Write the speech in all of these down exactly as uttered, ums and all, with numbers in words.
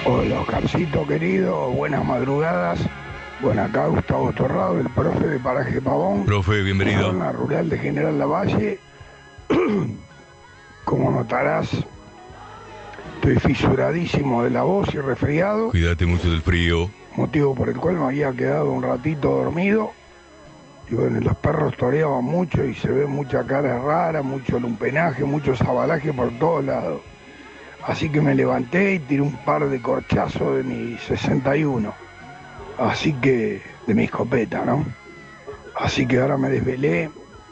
Hola, Oscarcito querido, buenas madrugadas. Bueno, acá Gustavo Torrado, el profe de Paraje Pavón. Profe, bienvenido. Zona rural de General Lavalle. Como notarás, estoy fisuradísimo de la voz y resfriado. Cuídate mucho del frío. Motivo por el cual me había quedado un ratito dormido. Y bueno, los perros toreaban mucho y se ve mucha cara rara, mucho lumpenaje, mucho sabalaje por todos lados. Así que me levanté y tiré un par de corchazos de mi sesenta y uno. Así que, de mi escopeta, ¿no? Así que ahora me desvelé,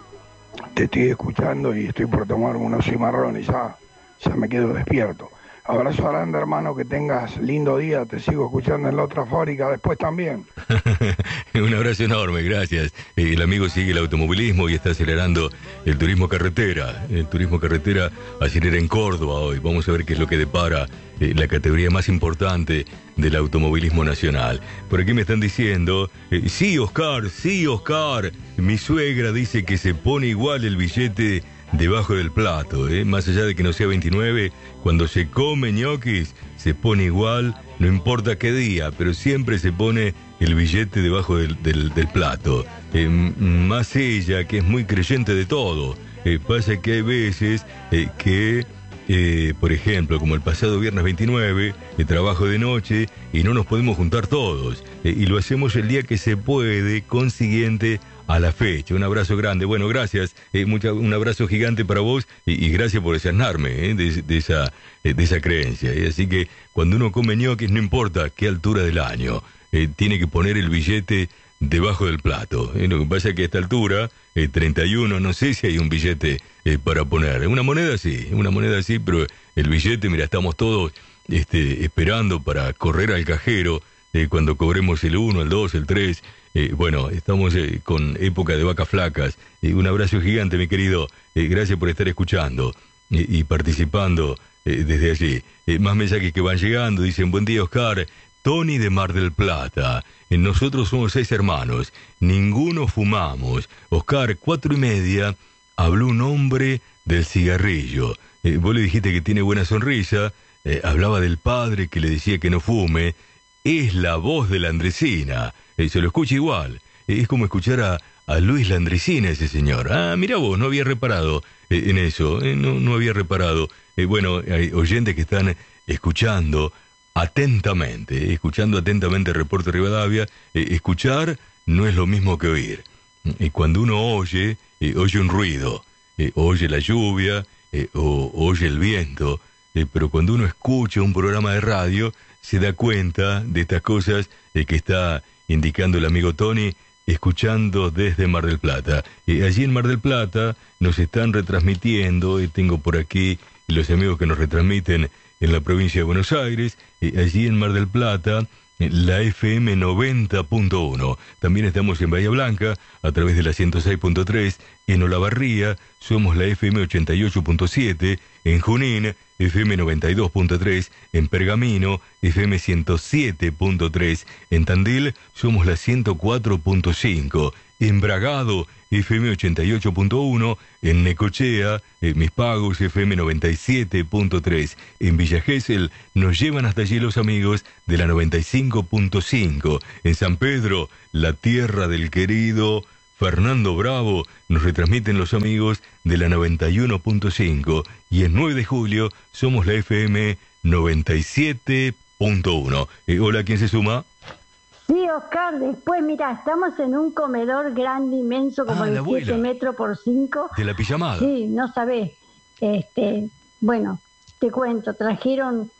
te estoy escuchando y estoy por tomar unos cimarrones, ya, ya me quedo despierto. Abrazo grande, hermano, que tengas lindo día, te sigo escuchando en la otra fábrica después también. Un abrazo enorme, gracias. Eh, el amigo sigue el automovilismo y está acelerando el turismo carretera. El turismo carretera acelera en Córdoba hoy. Vamos a ver qué es lo que depara eh, la categoría más importante del automovilismo nacional. Por aquí me están diciendo, eh, sí, Oscar, sí, Oscar. Mi suegra dice que se pone igual el billete debajo del plato, ¿eh? Más allá de que no sea veintinueve, cuando se come ñoquis, se pone igual, no importa qué día, pero siempre se pone el billete debajo del, del, del plato. Eh, más ella, que es muy creyente de todo. Eh, pasa que hay veces eh, que, eh, por ejemplo, como el pasado viernes veintinueve, eh, trabajo de noche y no nos podemos juntar todos. Eh, y lo hacemos el día que se puede, consiguiente a la fecha. Un abrazo grande. Bueno, gracias. Eh, mucha, un abrazo gigante para vos y, y gracias por sanarme eh, de, de, esa, eh, de esa creencia. Eh. Así que cuando uno come ñoquis, no importa qué altura del año, eh, tiene que poner el billete debajo del plato. Eh. Lo que pasa es que a esta altura, eh, treinta y uno, no sé si hay un billete eh, para poner. Una moneda sí, una moneda sí, pero el billete, mira, estamos todos este, esperando para correr al cajero eh, cuando cobremos el uno, el dos, el tres. Eh, bueno, estamos eh, con época de vacas flacas. Eh, un abrazo gigante, mi querido. Eh, gracias por estar escuchando eh, y participando eh, desde allí. Eh, más mensajes que van llegando. Dicen, buen día, Oscar. Tony de Mar del Plata. Eh, nosotros somos seis hermanos. Ninguno fumamos. Oscar, cuatro y media, habló un hombre del cigarrillo. Eh, vos le dijiste que tiene buena sonrisa. Eh, hablaba del padre que le decía que no fume. Es la voz de la Andresina. Eh, se lo escucha igual. Eh, es como escuchar a, a Luis Landricina, ese señor. Ah, mira vos, no había reparado eh, en eso. Eh, no, no había reparado. Eh, bueno, hay oyentes que están escuchando atentamente, eh, escuchando atentamente el reporte de Rivadavia. Eh, escuchar no es lo mismo que oír. Y eh, cuando uno oye, eh, oye un ruido. Eh, oye la lluvia, eh, o oye el viento. Eh, pero cuando uno escucha un programa de radio, se da cuenta de estas cosas eh, que está indicando el amigo Tony, escuchando desde Mar del Plata. Eh, allí en Mar del Plata nos están retransmitiendo, eh, tengo por aquí los amigos que nos retransmiten en la provincia de Buenos Aires, eh, allí en Mar del Plata, eh, la F M noventa punto uno. También estamos en Bahía Blanca, a través de la ciento seis punto tres, en Olavarría somos la F M ochenta y ocho punto siete, en Junín, F M noventa y dos punto tres, en Pergamino, F M ciento siete punto tres, en Tandil somos la ciento cuatro punto cinco, en Bragado, F M ochenta y ocho punto uno, en Necochea, en Mis Pagos, F M noventa y siete punto tres, en Villa Gesell nos llevan hasta allí los amigos de la noventa y cinco punto cinco, en San Pedro, la tierra del querido Fernando Bravo, nos retransmiten los amigos de la noventa y uno punto cinco, y en nueve de julio somos la F M noventa y siete punto uno. Eh, hola, ¿quién se suma? Sí, Oscar, después, mira, estamos en un comedor grande, inmenso, como Ah, de siete metros por cinco. De la pijamada. Sí, no sabés. Este, bueno, te cuento, trajeron,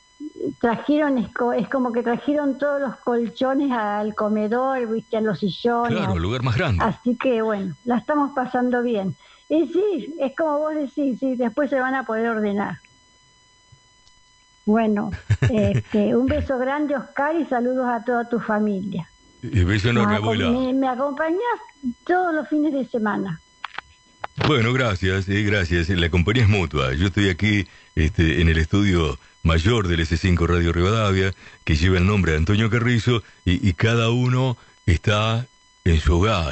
trajeron, es, co- es como que trajeron todos los colchones al comedor, viste, a los sillones. Claro, el lugar más grande. Así que, bueno, la estamos pasando bien. Y sí, es como vos decís, sí, después se van a poder ordenar. Bueno, este, un beso grande, Oscar, y saludos a toda tu familia. Eh, beso enorme, Me, abuela. me, me acompañás todos los fines de semana. Bueno, gracias, eh, gracias. La compañía es mutua. Yo estoy aquí este, en el estudio mayor del S cinco Radio Rivadavia, que lleva el nombre de Antonio Carrizo, y, y cada uno está en su hogar,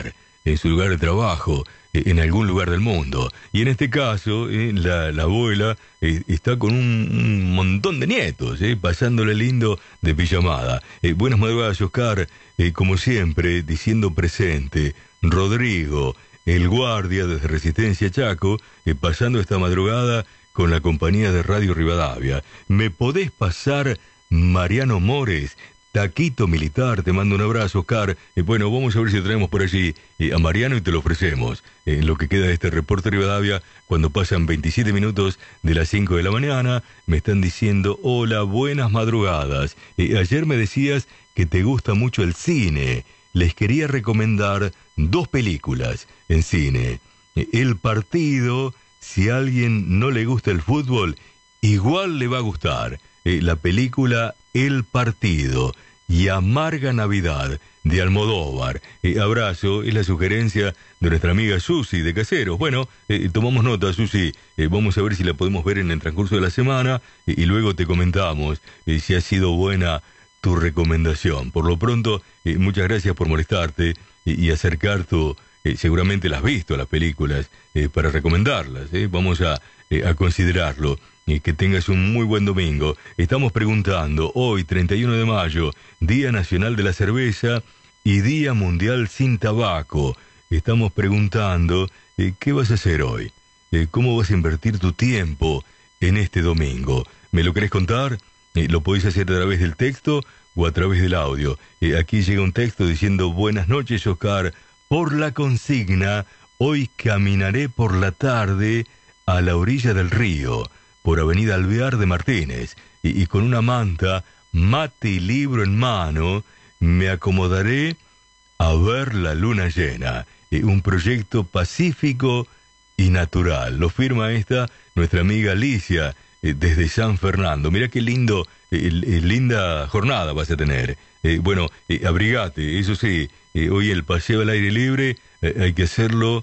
en su lugar de trabajo, eh, en algún lugar del mundo. Y en este caso, eh, la, la abuela eh, está con un, un montón de nietos, eh, pasándole lindo de pijamada. Eh, buenas madrugadas, Oscar, eh, como siempre, diciendo presente. Rodrigo, el guardia desde Resistencia Chaco, eh, pasando esta madrugada con la compañía de Radio Rivadavia. ¿Me podés pasar Mariano Mores? Taquito Militar, te mando un abrazo, Oscar. Eh, bueno, vamos a ver si traemos por allí eh, a Mariano y te lo ofrecemos. En eh, lo que queda de este reporte Rivadavia, cuando pasan veintisiete minutos de las cinco de la mañana, me están diciendo, hola, buenas madrugadas. Eh, ayer me decías que te gusta mucho el cine. Les quería recomendar dos películas en cine. Eh, El Partido, si a alguien no le gusta el fútbol, igual le va a gustar. Eh, la película El Partido y Amarga Navidad de Almodóvar. Eh, abrazo, es la sugerencia de nuestra amiga Susi de Caseros. Bueno, eh, tomamos nota, Susi. Eh, vamos a ver si la podemos ver en el transcurso de la semana eh, y luego te comentamos eh, si ha sido buena tu recomendación. Por lo pronto, eh, muchas gracias por molestarte eh, y acercar tu... Eh, seguramente las has visto, las películas, eh, para recomendarlas. Eh. Vamos a, eh, a considerarlo. Y que tengas un muy buen domingo. Estamos preguntando, hoy, treinta y uno de mayo, Día Nacional de la Cerveza y Día Mundial sin Tabaco. Estamos preguntando, eh, ¿qué vas a hacer hoy? Eh, ¿Cómo vas a invertir tu tiempo en este domingo? ¿Me lo querés contar? Eh, lo podéis hacer a través del texto o a través del audio. Eh, aquí llega un texto diciendo, buenas noches, Oscar. Por la consigna, hoy caminaré por la tarde a la orilla del río, por Avenida Alvear de Martínez, y, y con una manta, mate y libro en mano, me acomodaré a ver la luna llena. Eh, un proyecto pacífico y natural. Lo firma esta nuestra amiga Alicia, eh, desde San Fernando. Mirá qué lindo, eh, eh, linda jornada vas a tener. Eh, bueno, eh, abrigate, eso sí, eh, hoy el paseo al aire libre eh, hay que hacerlo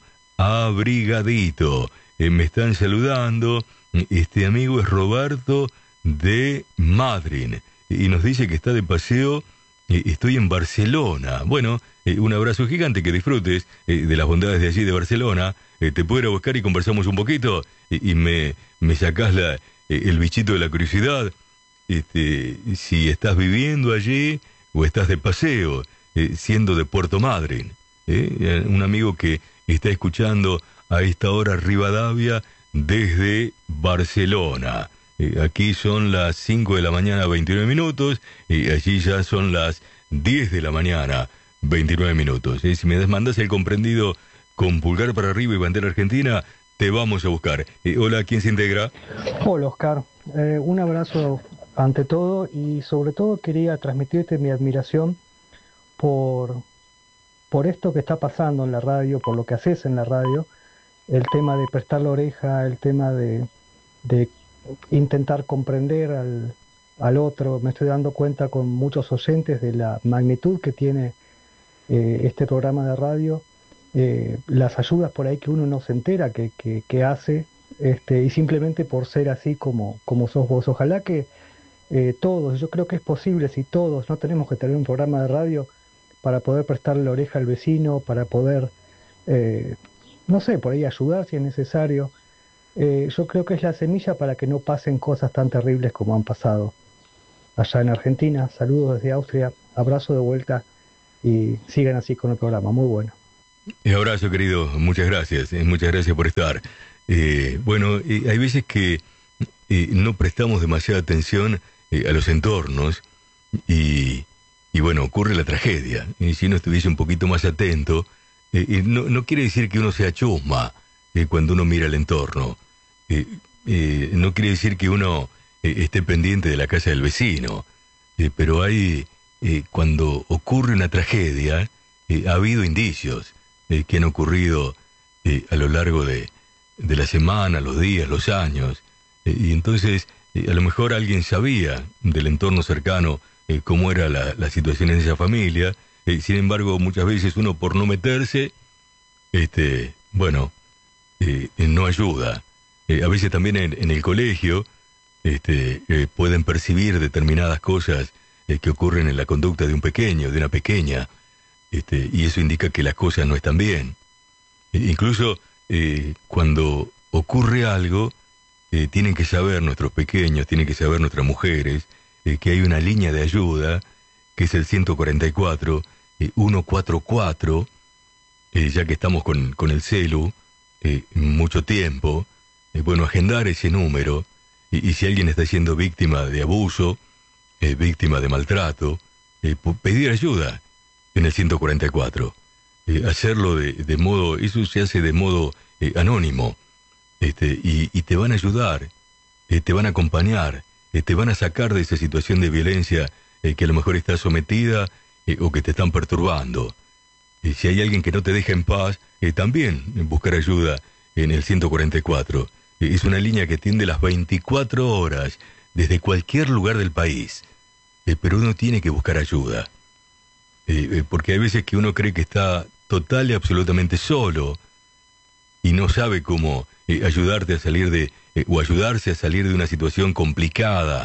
abrigadito. Eh, me están saludando. Este amigo es Roberto de Madrid y nos dice que está de paseo. Eh, estoy en Barcelona. Bueno, eh, un abrazo gigante, que disfrutes eh, de las bondades de allí de Barcelona. Eh, te puedo ir a buscar y conversamos un poquito eh, y me, me sacás la, eh, el bichito de la curiosidad. Este, si estás viviendo allí o estás de paseo, eh, siendo de Puerto Madryn. Eh, un amigo que está escuchando a esta hora Rivadavia desde Barcelona. Eh, aquí son las cinco de la mañana, veintinueve minutos, y allí ya son las diez de la mañana, veintinueve minutos. Eh, si me mandas el comprendido con pulgar para arriba y bandera argentina, te vamos a buscar. Eh, hola, ¿quién se integra? Hola, Oscar. Eh, un abrazo ante todo y sobre todo quería transmitirte mi admiración por, por esto que está pasando en la radio, por lo que haces en la radio. El tema de prestar la oreja, el tema de, de intentar comprender al, al otro. Me estoy dando cuenta con muchos oyentes de la magnitud que tiene eh, este programa de radio, eh, las ayudas por ahí que uno no se entera que, que, que hace, este, y simplemente por ser así como, como sos vos. Ojalá que eh, todos, yo creo que es posible, si todos, no tenemos que tener un programa de radio para poder prestarle la oreja al vecino, para poder... Eh, no sé, por ahí ayudar si es necesario. Eh, yo creo que es la semilla para que no pasen cosas tan terribles como han pasado allá en Argentina. Saludos desde Austria, abrazo de vuelta y sigan así con el programa, muy bueno. Un abrazo, querido, muchas gracias, eh, muchas gracias por estar. Eh, bueno, eh, hay veces que eh, no prestamos demasiada atención eh, a los entornos y, y bueno, ocurre la tragedia. Y si uno estuviese un poquito más atento... Eh, eh, no, no quiere decir que uno sea chusma eh, cuando uno mira el entorno. Eh, eh, no quiere decir que uno eh, esté pendiente de la casa del vecino. Eh, pero hay, eh, cuando ocurre una tragedia, eh, ha habido indicios eh, que han ocurrido eh, a lo largo de, de la semana, los días, los años. Eh, y entonces, eh, a lo mejor alguien sabía del entorno cercano eh, cómo era la, la situación en esa familia. Eh, sin embargo, muchas veces uno, por no meterse, este, bueno, eh, no ayuda. Eh, a veces también en, en el colegio este, eh, pueden percibir determinadas cosas eh, que ocurren en la conducta de un pequeño, de una pequeña. este, y eso indica que las cosas no están bien. E incluso eh, cuando ocurre algo, eh, tienen que saber nuestros pequeños, tienen que saber nuestras mujeres, eh, que hay una línea de ayuda, que es el ciento cuarenta y cuatro, eh, ciento cuarenta y cuatro, eh, ya que estamos con, con el celu eh, mucho tiempo, eh, bueno, agendar ese número, y, y si alguien está siendo víctima de abuso, eh, víctima de maltrato, eh, pedir ayuda en el ciento cuarenta y cuatro. Eh, hacerlo de, de modo, eso se hace de modo eh, anónimo, este, y, y te van a ayudar, eh, te van a acompañar, eh, te van a sacar de esa situación de violencia eh, que a lo mejor estás sometida eh, o que te están perturbando. Y si hay alguien que no te deja en paz, eh, también buscar ayuda en el ciento cuarenta y cuatro. Eh, es una línea que atiende las veinticuatro horas desde cualquier lugar del país, eh, pero uno tiene que buscar ayuda. Eh, eh, porque hay veces que uno cree que está total y absolutamente solo y no sabe cómo eh, ayudarte a salir de, eh, o ayudarse a salir de una situación complicada,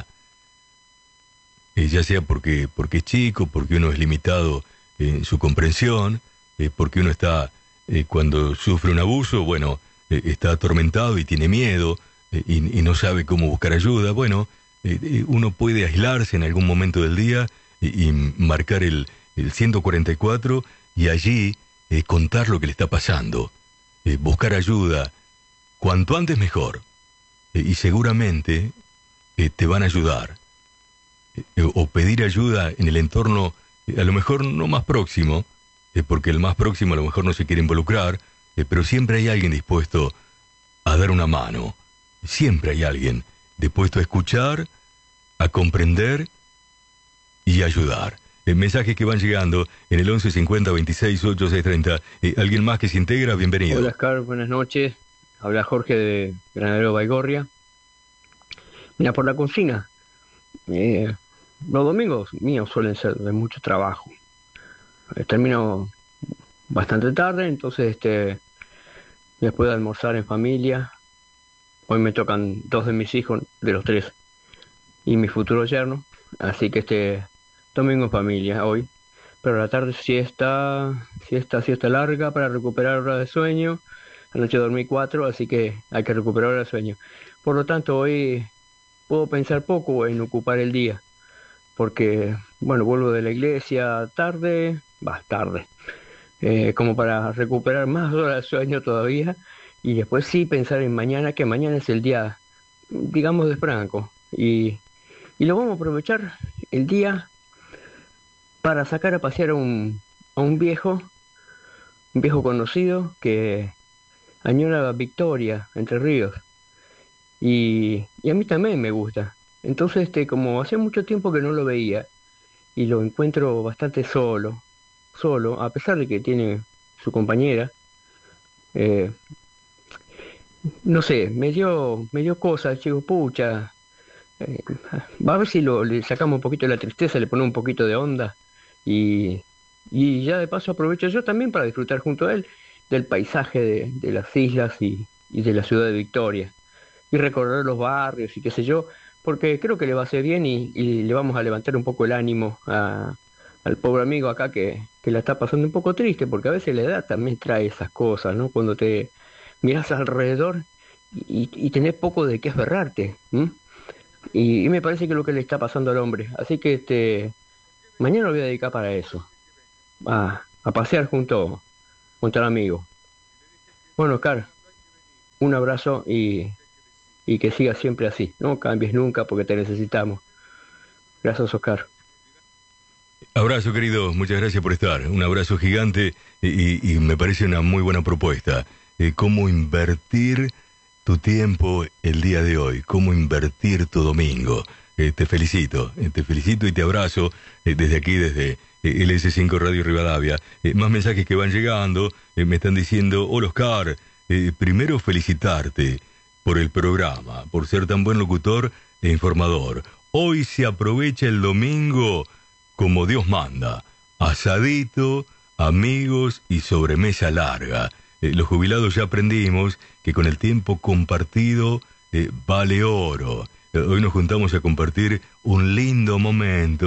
eh, ya sea porque, porque es chico, porque uno es limitado en su comprensión, eh, porque uno está, eh, cuando sufre un abuso, bueno, eh, está atormentado y tiene miedo, eh, y, y no sabe cómo buscar ayuda. Bueno, eh, eh, uno puede aislarse en algún momento del día y, y marcar el el ciento cuarenta y cuatro, y allí eh, contar lo que le está pasando, eh, buscar ayuda, cuanto antes mejor, eh, y seguramente eh, te van a ayudar, eh, o pedir ayuda en el entorno, eh, a lo mejor no más próximo, eh, porque el más próximo a lo mejor no se quiere involucrar, eh, pero siempre hay alguien dispuesto a dar una mano, siempre hay alguien dispuesto a escuchar, a comprender y a ayudar. Eh, mensajes que van llegando en el once cincuenta veintiséis ochenta y seis treinta. Eh, ¿Alguien más que se integra? Bienvenido. Hola, Oscar, buenas noches. Habla Jorge de Granadero Baigorria. Mira, por la cocina. Eh, los domingos míos suelen ser de mucho trabajo. Eh, termino bastante tarde, entonces este después de almorzar en familia. Hoy me tocan dos de mis hijos, de los tres, y mi futuro yerno. Así que este... domingo en familia hoy, pero a la tarde siesta, siesta, siesta larga para recuperar horas de sueño. Anoche dormí cuatro, así que hay que recuperar horas de sueño. Por lo tanto, hoy puedo pensar poco en ocupar el día, porque, bueno, vuelvo de la iglesia tarde, va, tarde, eh, como para recuperar más horas de sueño todavía, y después sí pensar en mañana, que mañana es el día, digamos, de Franco, y, y lo vamos a aprovechar el día para sacar a pasear a un, a un viejo, un viejo conocido que añora Victoria, Entre Ríos, y, y a mí también me gusta. Entonces, este, como hace mucho tiempo que no lo veía, y lo encuentro bastante solo, solo, a pesar de que tiene su compañera, eh, no sé, me dio, me dio cosas, chico, pucha, eh, va a ver si lo, le sacamos un poquito de la tristeza, le ponemos un poquito de onda. Y, y ya de paso aprovecho yo también para disfrutar junto a él del paisaje de, de las islas y, y de la ciudad de Victoria, y recorrer los barrios y qué sé yo, porque creo que le va a hacer bien y, y le vamos a levantar un poco el ánimo a, al pobre amigo acá que, que la está pasando un poco triste, porque a veces la edad también trae esas cosas, ¿no? Cuando te miras alrededor y, y tenés poco de qué aferrarte, y, y me parece que es lo que le está pasando al hombre. Así que este mañana lo voy a dedicar para eso, a, a pasear junto, junto al amigo. Bueno, Oscar, un abrazo y, y que sigas siempre así. No cambies nunca porque te necesitamos. Gracias, Oscar. Abrazo, querido. Muchas gracias por estar. Un abrazo gigante y, y me parece una muy buena propuesta. Eh, cómo invertir tu tiempo el día de hoy, cómo invertir tu domingo. Eh, te felicito, eh, te felicito y te abrazo eh, desde aquí, desde eh, L S cinco Radio Rivadavia. Eh, más mensajes que van llegando, eh, me están diciendo, hola Oscar, eh, primero felicitarte por el programa, por ser tan buen locutor e informador. Hoy se aprovecha el domingo como Dios manda, asadito, amigos y sobremesa larga. Eh, los jubilados ya aprendimos que con el tiempo compartido eh, vale oro. Hoy nos juntamos a compartir un lindo momento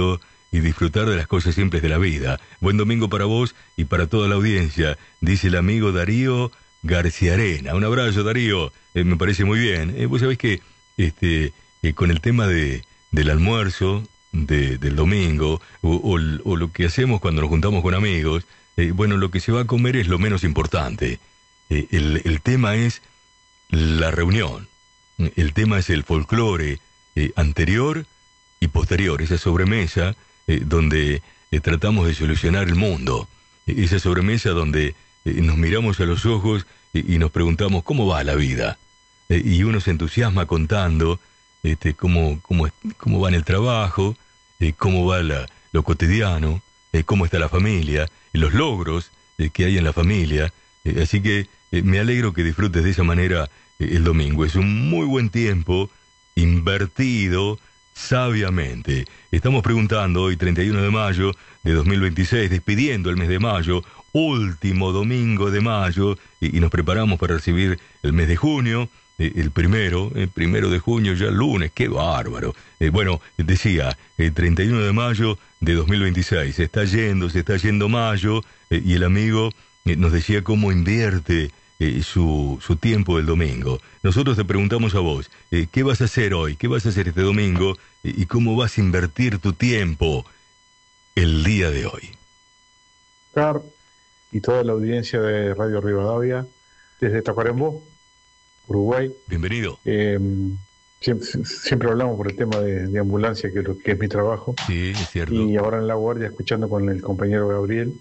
y disfrutar de las cosas simples de la vida. Buen domingo para vos y para toda la audiencia, dice el amigo Darío García Arena. Un abrazo, Darío, eh, me parece muy bien. Eh, vos sabés que este, eh, con el tema de, del almuerzo de, del domingo, o, o, o lo que hacemos cuando nos juntamos con amigos, eh, bueno, lo que se va a comer es lo menos importante. Eh, el, el tema es la reunión. El tema es el folclore eh, anterior y posterior, esa sobremesa eh, donde eh, tratamos de solucionar el mundo, eh, esa sobremesa donde eh, nos miramos a los ojos eh, y nos preguntamos cómo va la vida, eh, y uno se entusiasma contando este, cómo, cómo, cómo va en el trabajo, eh, cómo va la, lo cotidiano, eh, cómo está la familia, eh, los logros eh, que hay en la familia, eh, así que eh, me alegro que disfrutes de esa manera el domingo. Es un muy buen tiempo invertido sabiamente. Estamos preguntando hoy, treinta y uno de mayo de dos mil veintiséis, despidiendo el mes de mayo, último domingo de mayo, y, y nos preparamos para recibir el mes de junio, eh, el primero, el primero de junio, ya el lunes, qué bárbaro. Eh, bueno, decía, el treinta y uno de mayo de dos mil veintiséis, se está yendo, se está yendo mayo, eh, y el amigo eh, nos decía cómo invierte Eh, su, su tiempo del domingo. Nosotros te preguntamos a vos, eh, ¿qué vas a hacer hoy? ¿Qué vas a hacer este domingo? ¿Y, y cómo vas a invertir tu tiempo el día de hoy? Car y toda la audiencia de Radio Rivadavia, desde Tacuarembó, Uruguay. Bienvenido. Eh, siempre, siempre hablamos por el tema de, de ambulancia, que es, lo, que es mi trabajo. Sí, es cierto. Y ahora en La Guardia, escuchando con el compañero Gabriel,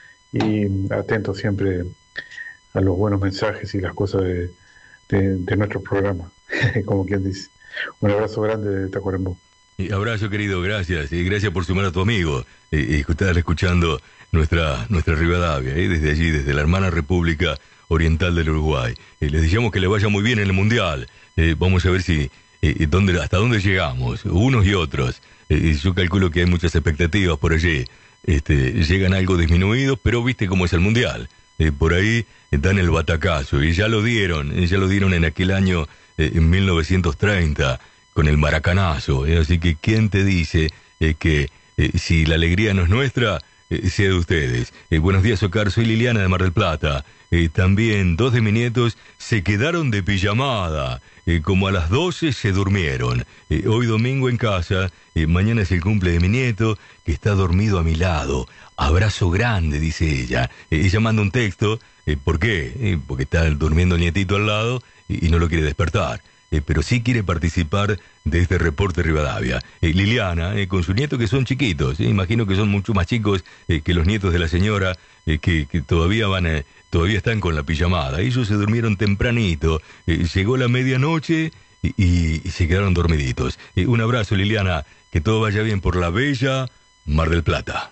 y atento siempre a los buenos mensajes y las cosas de, de, de nuestro programa, como quien dice. Un abrazo grande de Tacuarembó. Y abrazo, querido, gracias. Y gracias por sumar a tu amigo y, y estar escuchando nuestra, nuestra Rivadavia, ¿eh? Desde allí, desde la hermana República Oriental del Uruguay. Eh, les deseamos que le vaya muy bien en el Mundial. Eh, vamos a ver si eh, dónde, hasta dónde llegamos, unos y otros. Eh, yo calculo que hay muchas expectativas por allí. Este, llegan algo disminuidos, pero viste cómo es el Mundial. Eh, por ahí eh, dan el batacazo, y ya lo dieron, eh, ya lo dieron en aquel año, eh, en mil novecientos treinta, con el maracanazo, eh, así que ¿quién te dice eh, que eh, si la alegría no es nuestra, eh, sea de ustedes? Eh, buenos días, Ocar, soy Liliana de Mar del Plata. Eh, también dos de mis nietos se quedaron de pijamada, eh, como a las doce se durmieron. Eh, hoy domingo en casa, eh, mañana es el cumple de mi nieto, que está dormido a mi lado. Abrazo grande, dice ella. Eh, ella manda un texto. Eh, ¿Por qué? Eh, porque está durmiendo el nietito al lado y, y no lo quiere despertar. Eh, pero sí quiere participar de este reporte Rivadavia. Eh, Liliana, eh, con su nieto, que son chiquitos, eh, imagino que son mucho más chicos eh, que los nietos de la señora, eh, que, que todavía van, eh, todavía están con la pijamada. Ellos se durmieron tempranito, eh, llegó la medianoche y, y, y se quedaron dormiditos. Eh, un abrazo, Liliana, que todo vaya bien por la bella Mar del Plata.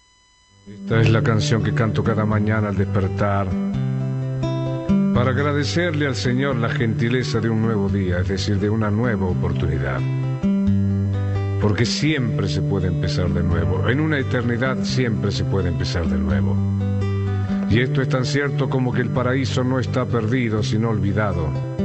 Esta es la canción que canto cada mañana al despertar, para agradecerle al Señor la gentileza de un nuevo día, es decir, de una nueva oportunidad. Porque siempre se puede empezar de nuevo, en una eternidad siempre se puede empezar de nuevo. Y esto es tan cierto como que el paraíso no está perdido, sino olvidado.